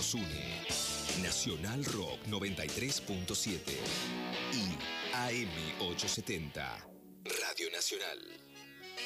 nos une. Nacional Rock 93.7 y AM 870. Radio Nacional.